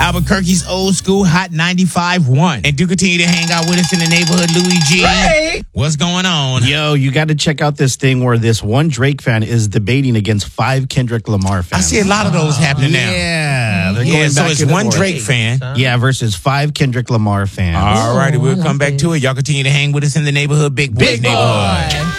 Albuquerque's Old School Hot 95.1. And do continue to hang out with us in the neighborhood, Louis G. Hey. What's going on? Yo, you got to check out this thing where this one Drake fan is debating against 5 Kendrick Lamar fans. I see a lot of those happening now. Yeah. They're going So back it's and one forth. Drake fan. Yeah, versus 5 Kendrick Lamar fans. All righty, we'll come back to it. Y'all continue to hang with us in the neighborhood, Big Boy neighborhood.